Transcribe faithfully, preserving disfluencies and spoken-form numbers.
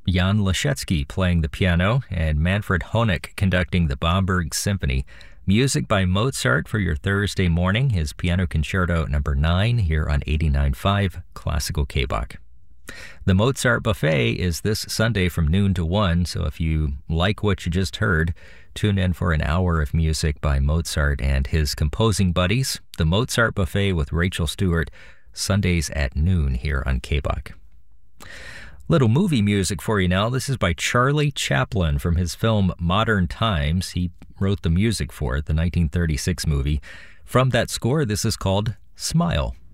Jan Leschetsky playing the piano, and Manfred Honeck conducting the Bamberg Symphony. Music by Mozart for your Thursday morning, his Piano Concerto number nine here on eighty-nine point five Classical K-Bach. The Mozart Buffet is this Sunday from noon to one, so if you like what you just heard, tune in for an hour of music by Mozart and his composing buddies. The Mozart Buffet with Rachel Stewart, Sundays at noon here on K-Bach. Little movie music for you now. This is by Charlie Chaplin from his film Modern Times. He wrote the music for it, the nineteen thirty-six movie. From that score, this is called Smile.